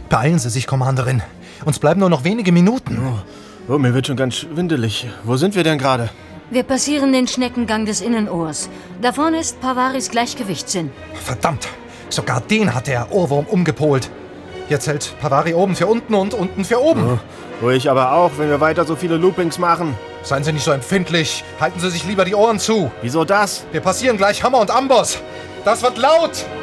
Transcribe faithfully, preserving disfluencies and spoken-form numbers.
Beeilen Sie sich, Commanderin. Uns bleiben nur noch wenige Minuten. Oh, oh mir wird schon ganz schwindelig. Wo sind wir denn gerade? Wir passieren den Schneckengang des Innenohrs. Da vorne ist Pavaris Gleichgewichtssinn. Verdammt, sogar den hat der Ohrwurm umgepolt. Jetzt hält Pavari oben für unten und unten für oben. Oh, ruhig aber auch, wenn wir weiter so viele Loopings machen. Seien Sie nicht so empfindlich. Halten Sie sich lieber die Ohren zu. Wieso das? Wir passieren gleich Hammer und Amboss. Das wird laut.